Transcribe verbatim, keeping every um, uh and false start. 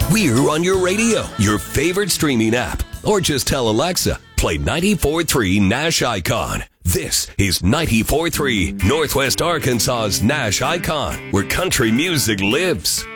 We're on your radio, your favorite streaming app, or just tell Alexa, play ninety-four point three Nash Icon. This is ninety-four point three Northwest Arkansas's Nash Icon, where country music lives.